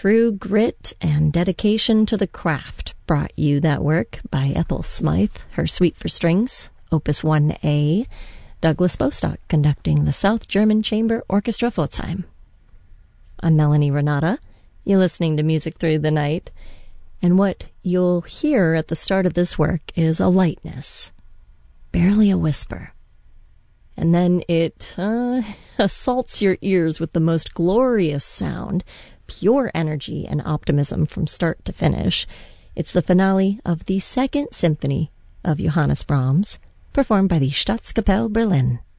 true grit and dedication to the craft brought you that work by Ethel Smythe, her Suite for Strings, Opus 1A, Douglas Bostock conducting the South German Chamber Orchestra Pforzheim. I'm Melanie Renata. You're listening to Music Through the Night, and what you'll hear at the start of this work is a lightness, barely a whisper. And then it assaults your ears with the most glorious sound, pure energy and optimism from start to finish. It's the finale of the Second Symphony of Johannes Brahms, performed by the Staatskapelle Berlin.